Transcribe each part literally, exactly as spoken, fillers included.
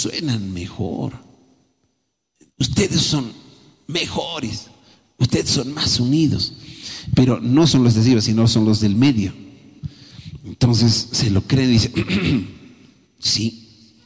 suenan mejor. Ustedes son mejores. Ustedes son más unidos. Pero no son los de arriba, sino son los del medio. Entonces se lo creen y dicen, sí.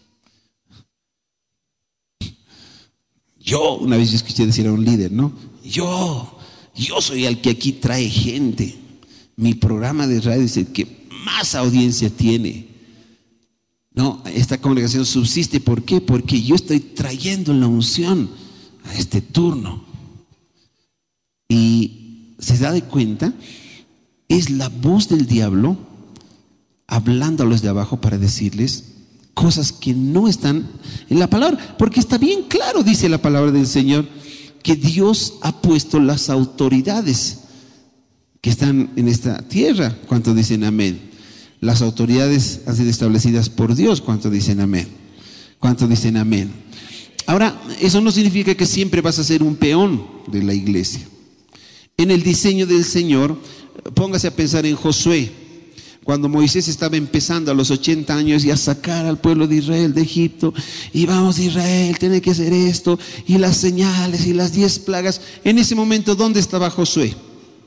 Yo, una vez yo escuché decir a un líder, ¿no? Yo, yo soy el que aquí trae gente. Mi programa de radio es el que más audiencia tiene. No, esta congregación subsiste. ¿Por qué? Porque yo estoy trayendo la unción a este turno. Y se da de cuenta, es la voz del diablo hablando a los de abajo para decirles cosas que no están en la palabra, porque está bien claro, dice la palabra del Señor, que Dios ha puesto las autoridades que están en esta tierra. ¿Cuántos dicen amén? Las autoridades han sido establecidas por Dios. ¿Cuántos dicen amén? ¿Cuántos dicen amén? Ahora, eso no significa que siempre vas a ser un peón de la iglesia. En el diseño del Señor, póngase a pensar en Josué. Cuando Moisés estaba empezando a los ochenta años y a sacar al pueblo de Israel de Egipto, y vamos Israel, tiene que hacer esto, y las señales y las diez plagas. En ese momento, ¿dónde estaba Josué?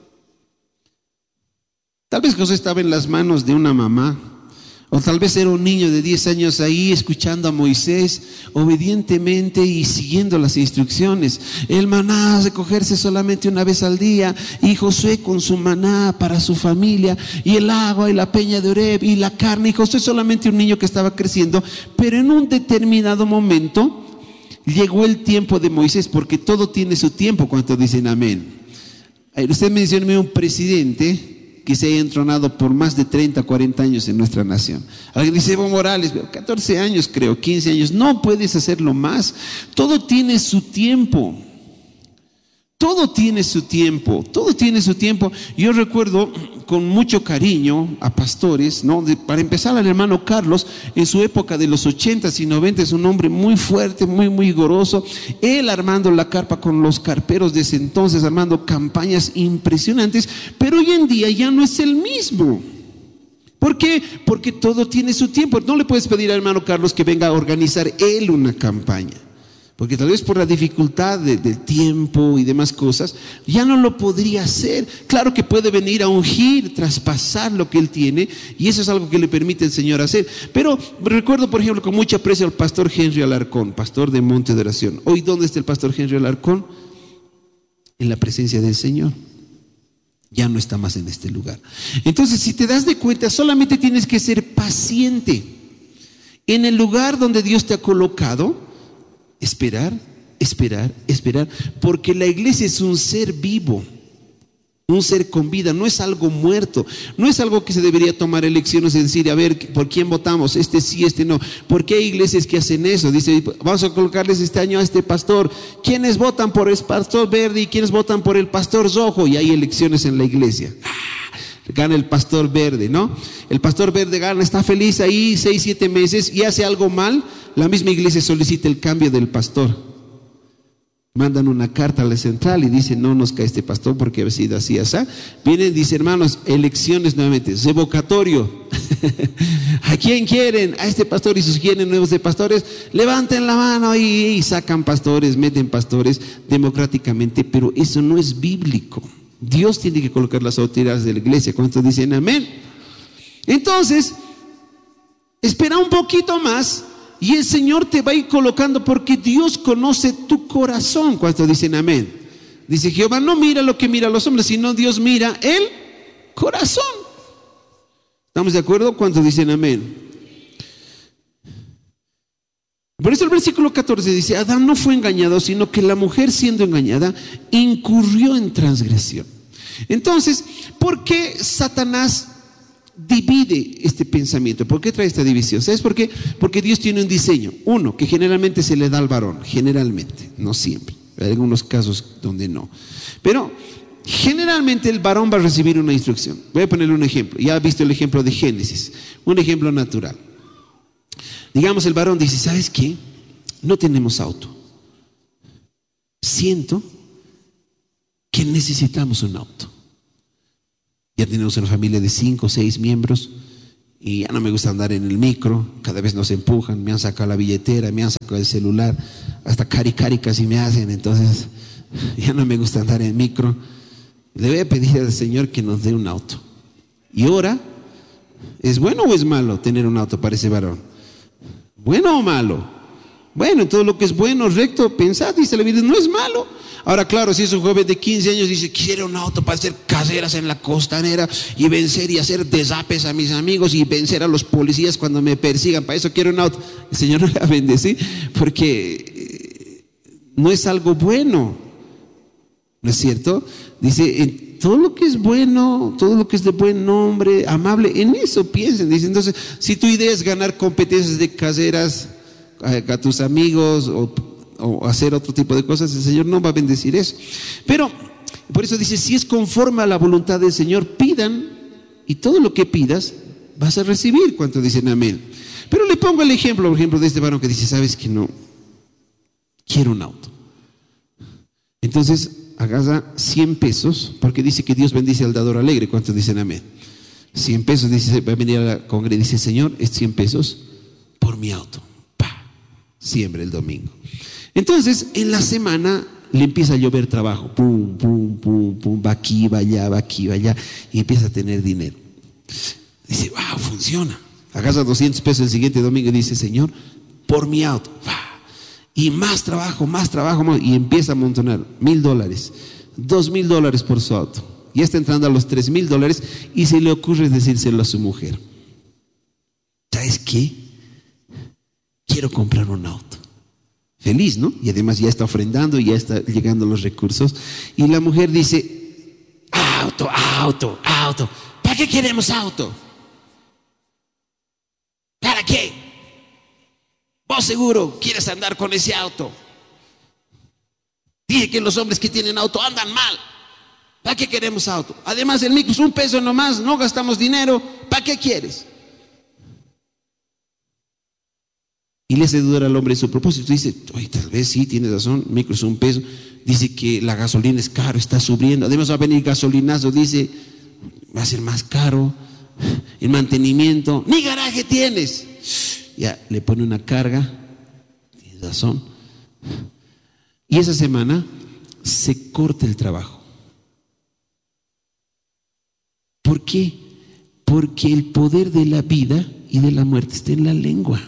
Tal vez Josué estaba en las manos de una mamá, o tal vez era un niño de diez años ahí escuchando a Moisés obedientemente y siguiendo las instrucciones. El maná recogerse solamente una vez al día, y Josué con su maná para su familia, y el agua y la peña de Oreb y la carne. Y Josué solamente un niño que estaba creciendo, pero en un determinado momento llegó el tiempo de Moisés, porque todo tiene su tiempo. ¿Cuántos dicen amén? Usted menciona un presidente que se haya entronado por más de treinta, cuarenta años en nuestra nación. Alguien dice, Evo Morales, catorce años creo, quince años. No puedes hacerlo más. Todo tiene su tiempo. Todo tiene su tiempo. Todo tiene su tiempo. Yo recuerdo con mucho cariño a pastores, ¿no? De, para empezar, al hermano Carlos, en su época de los ochentas y noventas, un hombre muy fuerte, muy, muy vigoroso. Él armando la carpa con los carperos de ese entonces, armando campañas impresionantes, pero hoy en día ya no es el mismo. ¿Por qué? Porque todo tiene su tiempo. No le puedes pedir al hermano Carlos que venga a organizar él una campaña, porque tal vez por la dificultad de, del tiempo y demás cosas, ya no lo podría hacer. Claro que puede venir a ungir, traspasar lo que él tiene, y eso es algo que le permite el Señor hacer. Pero recuerdo, por ejemplo, con mucho aprecio al pastor Henry Alarcón, pastor de Monte de Oración. Hoy, ¿dónde está el pastor Henry Alarcón? En la presencia del Señor. Ya no está más en este lugar. Entonces, si te das de cuenta, solamente tienes que ser paciente en el lugar donde Dios te ha colocado. Esperar, esperar, esperar, porque la iglesia es un ser vivo, un ser con vida, no es algo muerto, no es algo que se debería tomar elecciones y decir, a ver, ¿por quién votamos? Este sí, este no. ¿Por qué hay iglesias que hacen eso? Dice, vamos a colocarles este año a este pastor. ¿Quiénes votan por el pastor verde y quiénes votan por el pastor rojo? Y hay elecciones en la iglesia. Gana el pastor verde, ¿no? El pastor verde gana, está feliz ahí seis, siete meses, y hace algo mal. La misma iglesia solicita el cambio del pastor. Mandan una carta a la central y dicen, no nos cae este pastor porque ha sido así, así. Vienen, dice, hermanos, elecciones nuevamente, revocatorio. ¿A quién quieren? A este pastor. Y si quieren nuevos de pastores, levanten la mano y, y sacan pastores, meten pastores democráticamente, pero eso no es bíblico. Dios tiene que colocar las autoridades de la iglesia. ¿Cuántos dicen amén? Entonces, espera un poquito más y el Señor te va a ir colocando, porque Dios conoce tu corazón. ¿Cuántos dicen amén? Dice Jehová, no mira lo que mira los hombres, sino Dios mira el corazón. ¿Estamos de acuerdo? ¿Cuántos dicen amén? Por eso el versículo catorce dice, Adán no fue engañado, sino que la mujer, siendo engañada, incurrió en transgresión. Entonces, ¿por qué Satanás divide este pensamiento? ¿Por qué trae esta división? ¿Sabes por qué? Porque Dios tiene un diseño. Uno, que generalmente se le da al varón, generalmente, no siempre. Hay algunos casos donde no. Pero generalmente el varón va a recibir una instrucción. Voy a ponerle un ejemplo. Ya has visto el ejemplo de Génesis, un ejemplo natural. Digamos, el varón dice, ¿sabes qué? No tenemos auto. Siento que necesitamos un auto. Ya tenemos una familia de cinco o seis miembros y ya no me gusta andar en el micro, cada vez nos empujan, me han sacado la billetera, me han sacado el celular, hasta cari cari casi me hacen, entonces ya no me gusta andar en micro. Le voy a pedir al Señor que nos dé un auto. Y ahora, ¿es bueno o es malo tener un auto para ese varón? ¿Bueno o malo? Bueno, en todo lo que es bueno, recto, pensad, dice la Biblia, no es malo. Ahora, claro, si es un joven de quince años, dice, quisiera un auto para hacer carreras en la costanera y vencer y hacer desapes a mis amigos y vencer a los policías cuando me persigan, para eso quiero un auto. El Señor no le va a bendecir, porque no es algo bueno, ¿no es cierto? Dice, en todo lo que es bueno, todo lo que es de buen nombre, amable, en eso piensen. Dice, entonces, si tu idea es ganar competencias de caseras a, a tus amigos o, o hacer otro tipo de cosas, el Señor no va a bendecir eso. Pero, por eso dice, si es conforme a la voluntad del Señor, pidan, y todo lo que pidas, vas a recibir. ¿Cuántos dicen amén? Pero le pongo el ejemplo, por ejemplo, de este varón que dice, sabes que no, quiero un auto. Entonces, agarra cien pesos, porque dice que Dios bendice al dador alegre. ¿Cuántos dicen amén? cien pesos, dice, va a venir a la congregación, dice, Señor, es cien pesos por mi auto. Pa, siembra el domingo. Entonces, en la semana le empieza a llover trabajo. Pum, pum, pum, pum, va aquí, va allá, va aquí, va allá, y empieza a tener dinero. Dice, wow, funciona. Agarra doscientos pesos el siguiente domingo y dice, Señor, por mi auto. Va. Y más trabajo, más trabajo, más, y empieza a amontonar mil dólares, dos mil dólares por su auto. Ya está entrando a los tres mil dólares y se le ocurre decírselo a su mujer. ¿Sabes qué? Quiero comprar un auto. Feliz, ¿no? Y además ya está ofrendando y ya está llegando los recursos. Y la mujer dice, auto, auto, auto. ¿Para qué queremos auto? ¿Para qué? Vos seguro quieres andar con ese auto. Dije que los hombres que tienen auto andan mal. ¿Para qué queremos auto? Además el micro es un peso nomás, no gastamos dinero. ¿Para qué quieres? Y le hace dudar al hombre su propósito. Dice, oye, tal vez sí, tienes razón, micro es un peso. Dice que la gasolina es caro, está subiendo. Además va a venir gasolinazo, dice, va a ser más caro. El mantenimiento, ni garaje tienes. Ya, le pone una carga, tiene razón. Y esa semana se corta el trabajo. ¿Por qué? Porque el poder de la vida y de la muerte está en la lengua.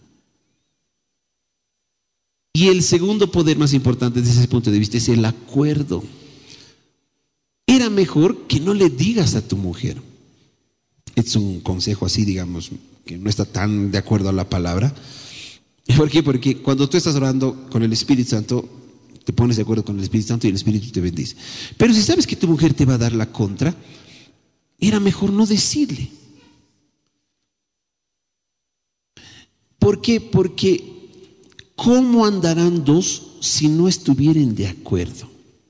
Y el segundo poder más importante desde ese punto de vista es el acuerdo. Era mejor que no le digas a tu mujer. Es un consejo así, digamos, que no está tan de acuerdo a la palabra. ¿Por qué? Porque cuando tú estás orando con el Espíritu Santo, te pones de acuerdo con el Espíritu Santo y el Espíritu te bendice. Pero si sabes que tu mujer te va a dar la contra, era mejor no decirle. ¿Por qué? Porque ¿cómo andarán dos si no estuvieren de acuerdo?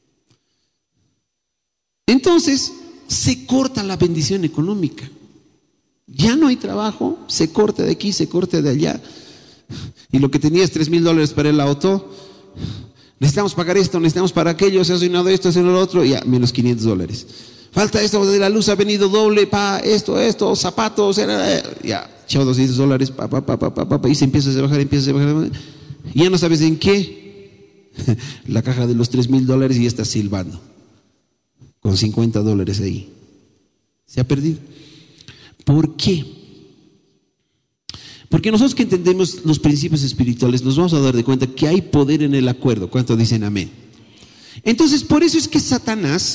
Entonces se corta la bendición económica. Ya no hay trabajo, se corta de aquí, se corta de allá. Y lo que tenías tres mil dólares para el auto, necesitamos pagar esto, necesitamos para aquello, se ha asignado esto, se ha asignado lo otro, ya, menos quinientos dólares. Falta esto, de la luz ha venido doble, pa, esto, esto, zapatos, ya, echado doscientos dólares, pa, pa, pa, pa, pa, pa, y se empieza a bajar, empieza a bajar, y ya no sabes en qué. La caja de los tres mil dólares y ya está silbando, con cincuenta dólares ahí. Se ha perdido. ¿Por qué? Porque nosotros que entendemos los principios espirituales nos vamos a dar de cuenta que hay poder en el acuerdo. ¿Cuántos dicen amén? Entonces, por eso es que Satanás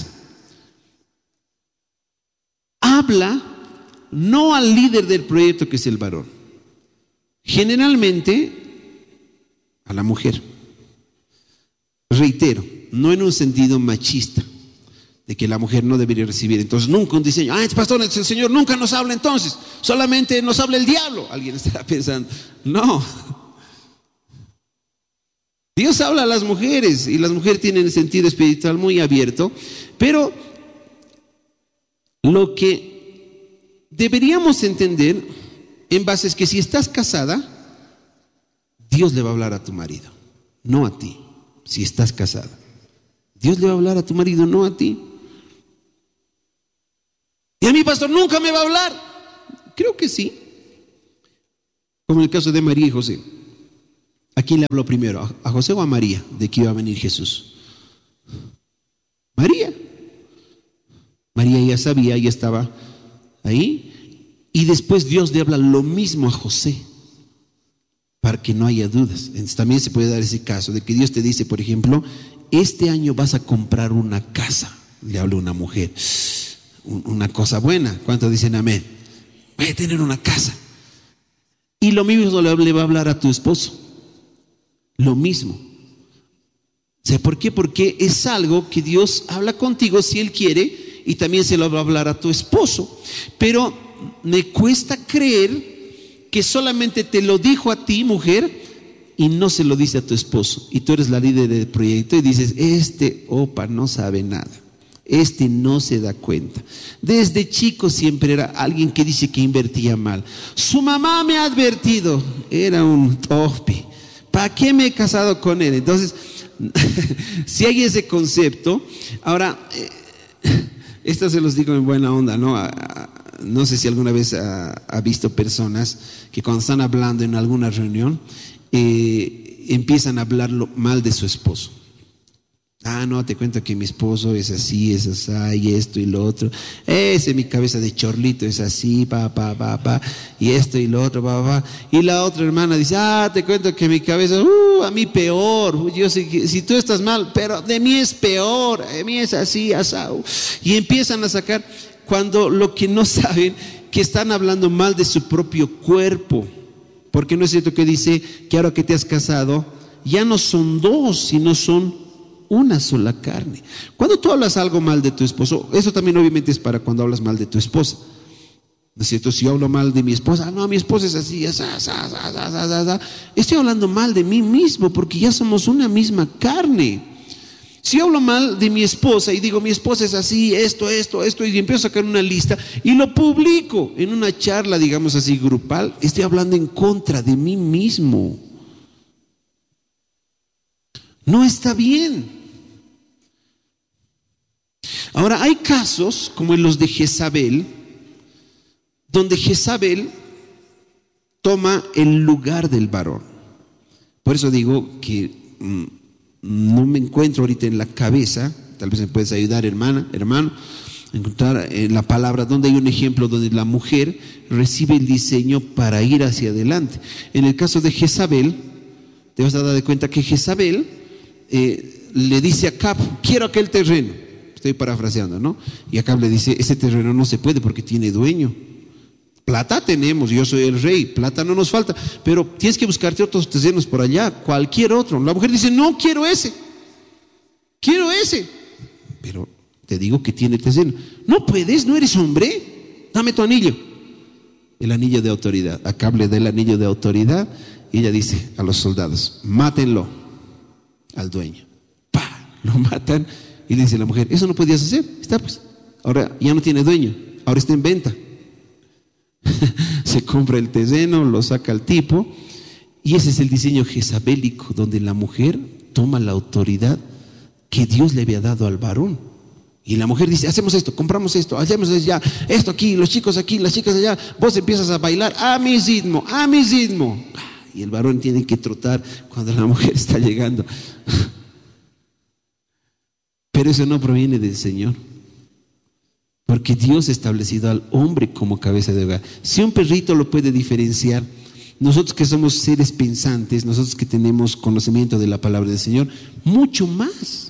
habla no al líder del proyecto, que es el varón, generalmente a la mujer. Reitero, no en un sentido machista, de que la mujer no debería recibir. Entonces nunca un diseño, ah, pastor, el Señor nunca nos habla entonces, solamente nos habla el diablo. Alguien estará pensando, no. Dios habla a las mujeres y las mujeres tienen el sentido espiritual muy abierto, pero lo que deberíamos entender en base es que si estás casada, Dios le va a hablar a tu marido, no a ti. Si estás casada, Dios le va a hablar a tu marido, no a ti. Y a mí, pastor, nunca me va a hablar. Creo que sí. Como en el caso de María y José. ¿A quién le habló primero? ¿A José o a María? De que iba a venir Jesús. María. María ya sabía, ya estaba ahí. Y después Dios le habla lo mismo a José, para que no haya dudas. Entonces también se puede dar ese caso de que Dios te dice, por ejemplo, este año vas a comprar una casa. Le habla una mujer, una cosa buena. ¿Cuántos dicen amén? Voy a tener una casa. Y lo mismo le va a hablar a tu esposo. Lo mismo. ¿Sé por qué? Porque es algo que Dios habla contigo si Él quiere, y también se lo va a hablar a tu esposo. Pero me cuesta creer que solamente te lo dijo a ti, mujer, y no se lo dice a tu esposo. Y tú eres la líder del proyecto y dices, este opa no sabe nada. Este no se da cuenta. Desde chico siempre era alguien que dice que invertía mal. Su mamá me ha advertido, era un tope. ¿Para qué me he casado con él? Entonces, si hay ese concepto, ahora, eh, esto se los digo en buena onda, ¿no? A, a, no sé si alguna vez ha, ha visto personas que cuando están hablando en alguna reunión, eh, empiezan a hablar mal de su esposo. Ah, no, te cuento que mi esposo es así, es así, y esto y lo otro. Ese, mi cabeza de chorlito es así, pa, pa, pa, pa, y esto y lo otro, pa, pa. Y la otra hermana dice, ah, te cuento que mi cabeza, uh, a mí peor. Yo sé que si tú estás mal, pero de mí es peor, de mí es así, asado. Y empiezan a sacar, cuando lo que no saben, que están hablando mal de su propio cuerpo. Porque no es cierto que dice que ahora que te has casado, ya no son dos, sino son una sola carne. Cuando tú hablas algo mal de tu esposo, eso también obviamente es para cuando hablas mal de tu esposa. ¿No es cierto? Si yo hablo mal de mi esposa, no, mi esposa es así, así, así, así, así, así. Estoy hablando mal de mí mismo porque ya somos una misma carne. Si yo hablo mal de mi esposa y digo, mi esposa es así, esto, esto, esto, y empiezo a sacar una lista y lo publico en una charla, digamos así, grupal, estoy hablando en contra de mí mismo. No está bien. Ahora, hay casos como en los de Jezabel, donde Jezabel toma el lugar del varón. Por eso digo que mmm, no me encuentro ahorita en la cabeza, tal vez me puedes ayudar, hermana, hermano, a encontrar en la palabra donde hay un ejemplo donde la mujer recibe el diseño para ir hacia adelante. En el caso de Jezabel, te vas a dar cuenta que Jezabel eh, le dice a Acab, quiero aquel terreno. Estoy parafraseando, ¿no? Y Acab le dice, ese terreno no se puede porque tiene dueño. Plata tenemos, yo soy el rey, plata no nos falta, pero tienes que buscarte otros terrenos por allá, cualquier otro. La mujer dice, no, quiero ese, quiero ese. Pero te digo que tiene terreno. No puedes, no eres hombre, dame tu anillo. El anillo de autoridad. Acab le da el anillo de autoridad y ella dice a los soldados, mátenlo al dueño. ¡Pah! Lo matan. Y le dice la mujer, eso no podías hacer, está pues, ahora ya no tiene dueño, ahora está en venta. Se compra el terreno, lo saca el tipo, y ese es el diseño jezabélico, donde la mujer toma la autoridad que Dios le había dado al varón. Y la mujer dice, hacemos esto, compramos esto, hacemos ya, esto aquí, los chicos aquí, las chicas allá, vos empiezas a bailar a mi ritmo, a mi ritmo. Y el varón tiene que trotar cuando la mujer está llegando. Pero eso no proviene del Señor, porque Dios ha establecido al hombre como cabeza de hogar. Si un perrito lo puede diferenciar, nosotros que somos seres pensantes, nosotros que tenemos conocimiento de la palabra del Señor, mucho más.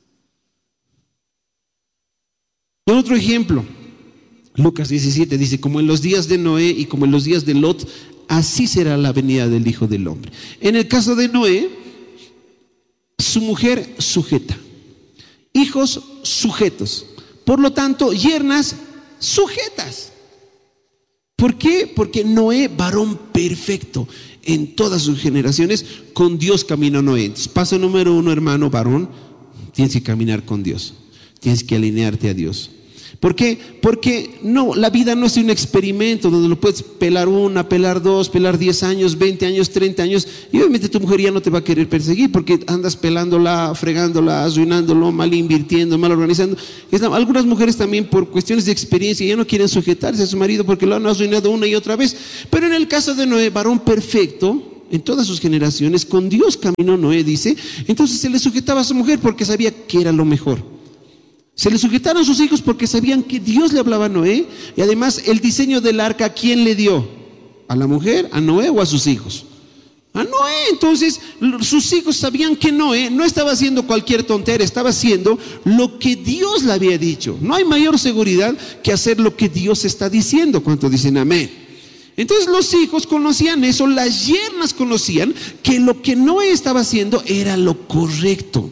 Otro ejemplo, Lucas diecisiete dice, como en los días de Noé y como en los días de Lot, así será la venida del Hijo del Hombre. En el caso de Noé, su mujer sujeta, hijos sujetos, por lo tanto, yernas sujetas. ¿Por qué? Porque Noé, varón perfecto en todas sus generaciones, con Dios caminó Noé. Entonces, paso número uno, hermano, varón, tienes que caminar con Dios, tienes que alinearte a Dios. ¿Por qué? Porque no, la vida no es un experimento donde lo puedes pelar una, pelar dos, pelar diez años, veinte años, treinta años, y obviamente tu mujer ya no te va a querer perseguir porque andas pelándola, fregándola, arruinándolo, mal invirtiendo, mal organizando. Algunas mujeres también por cuestiones de experiencia ya no quieren sujetarse a su marido porque lo han arruinado una y otra vez. Pero en el caso de Noé, varón perfecto, en todas sus generaciones, con Dios caminó Noé, dice, entonces se le sujetaba a su mujer porque sabía que era lo mejor. Se le sujetaron sus hijos porque sabían que Dios le hablaba a Noé, y además el diseño del arca, ¿a quién le dio? ¿A la mujer, a Noé o a sus hijos? A Noé. Entonces sus hijos sabían que Noé no estaba haciendo cualquier tontera, estaba haciendo lo que Dios le había dicho. No hay mayor seguridad que hacer lo que Dios está diciendo. ¿Cuántos dicen amén? Entonces los hijos conocían eso, las yernas conocían que lo que Noé estaba haciendo era lo correcto.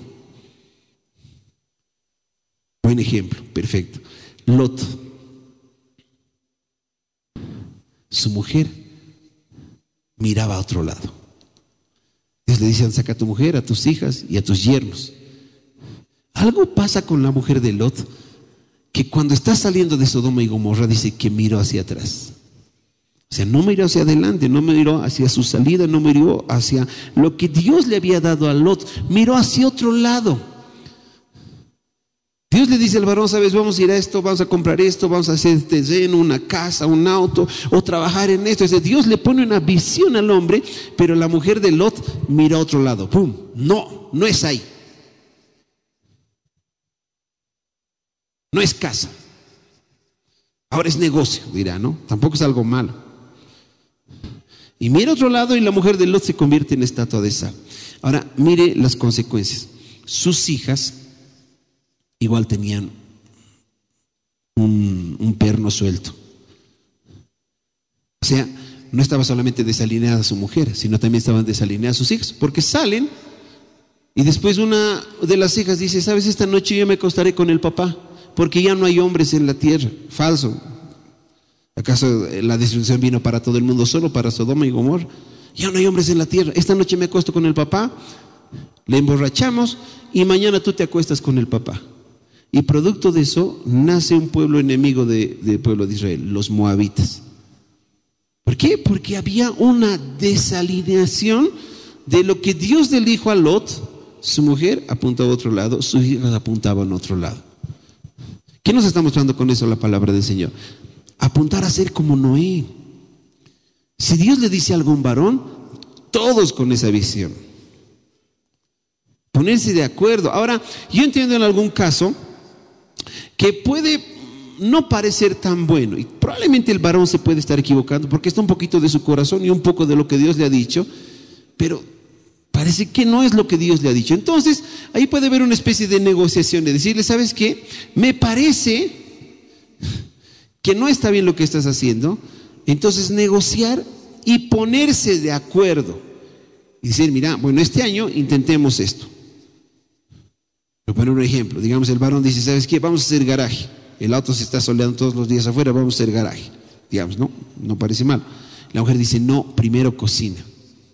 Buen ejemplo, perfecto. Lot. Su mujer miraba a otro lado. Dios le dice, saca a tu mujer, a tus hijas y a tus yernos. Algo pasa con la mujer de Lot, que cuando está saliendo de Sodoma y Gomorra dice que miró hacia atrás. O sea, no miró hacia adelante, no miró hacia su salida, no miró hacia lo que Dios le había dado a Lot, miró hacia otro lado. Dios le dice al varón, sabes, vamos a ir a esto, vamos a comprar esto, vamos a hacer terreno, una casa, un auto, o trabajar en esto. Entonces Dios le pone una visión al hombre, pero la mujer de Lot mira a otro lado. ¡Pum! No, no es ahí. No es casa. Ahora es negocio, dirá, ¿no? Tampoco es algo malo. Y mira a otro lado y la mujer de Lot se convierte en estatua de sal. Ahora, mire las consecuencias. Sus hijas igual tenían un, un perno suelto. O sea, no estaba solamente desalineada su mujer, sino también estaban desalineadas sus hijas, porque salen y después una de las hijas dice, sabes, esta noche yo me acostaré con el papá, porque ya no hay hombres en la tierra. Falso. ¿Acaso la destrucción vino para todo el mundo, solo para Sodoma y Gomorra? Ya no hay hombres en la tierra. Esta noche me acuesto con el papá, le emborrachamos y mañana tú te acuestas con el papá. Y producto de eso nace un pueblo enemigo de, del pueblo de Israel, los moabitas. ¿Por qué? Porque había una desalineación de lo que Dios le dijo a Lot. Su mujer apuntaba a otro lado, sus hijas apuntaban a otro lado. ¿Qué nos está mostrando con eso la palabra del Señor? Apuntar a ser como Noé. Si Dios le dice algo a un varón, todos con esa visión. Ponerse de acuerdo. Ahora, yo entiendo en algún caso que puede no parecer tan bueno, y probablemente el varón se puede estar equivocando porque está un poquito de su corazón y un poco de lo que Dios le ha dicho, pero parece que no es lo que Dios le ha dicho. Entonces ahí puede haber una especie de negociación, de decirle, ¿sabes qué? Me parece que no está bien lo que estás haciendo. Entonces negociar y ponerse de acuerdo y decir, mira, bueno, este año intentemos esto. Voy a poner un ejemplo. Digamos, el varón dice, ¿sabes qué? Vamos a hacer garaje. El auto se está soleando todos los días afuera, vamos a hacer garaje. Digamos, no, no parece mal. La mujer dice, no, primero cocina.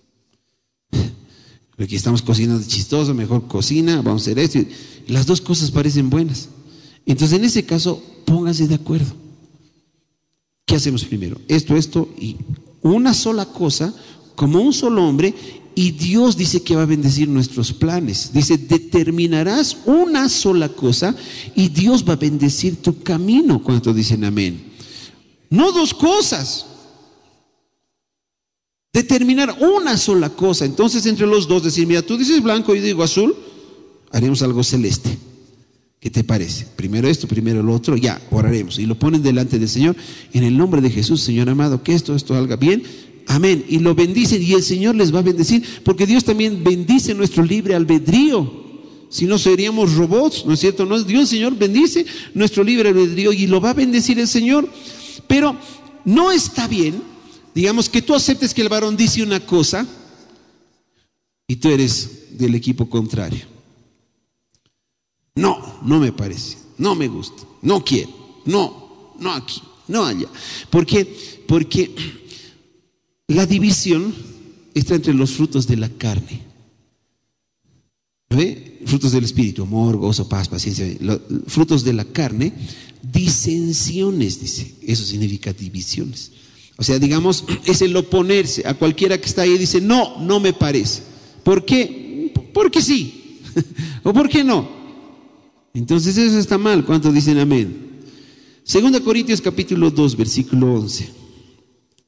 Porque estamos cocinando chistoso, mejor cocina, vamos a hacer esto. Y las dos cosas parecen buenas. Entonces, en ese caso, pónganse de acuerdo. ¿Qué hacemos primero? Esto, esto y una sola cosa, como un solo hombre. Y Dios dice que va a bendecir nuestros planes. Dice, determinarás una sola cosa y Dios va a bendecir tu camino. ¿Cuántos dicen amén? No dos cosas. Determinar una sola cosa. Entonces entre los dos decir, mira, tú dices blanco y yo digo azul, haremos algo celeste. ¿Qué te parece? Primero esto, primero lo otro, ya, oraremos. Y lo ponen delante del Señor. En el nombre de Jesús, Señor amado, que esto, esto salga bien. Amén. Y lo bendicen y el Señor les va a bendecir, porque Dios también bendice nuestro libre albedrío. Si no seríamos robots, ¿no es cierto? No, Dios, Señor, bendice nuestro libre albedrío y lo va a bendecir el Señor. Pero no está bien, digamos, que tú aceptes que el varón dice una cosa y tú eres del equipo contrario. No, no me parece, no me gusta, no quiero, no, no aquí, no allá. ¿Por qué? Porque la división está entre los frutos de la carne. ¿Ve? frutos del Espíritu, amor, gozo, paz, paciencia. Los frutos de la carne, disensiones, dice. Eso significa divisiones. O sea, digamos, es el oponerse a cualquiera que está ahí y dice, no, no me parece. ¿Por qué? Porque sí. ¿O por qué no? Entonces eso está mal. ¿Cuántos dicen amén? Segunda Corintios capítulo dos, versículo once.